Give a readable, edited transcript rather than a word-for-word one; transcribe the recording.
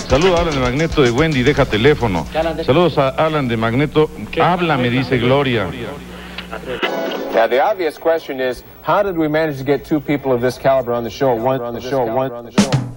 Saludos a Alan de Magneto de Wendy, deja teléfono. Saludos a Alan de Magneto. Habla, me dice Gloria. Now, the obvious question is, how did we manage to get two people of this caliber on the show?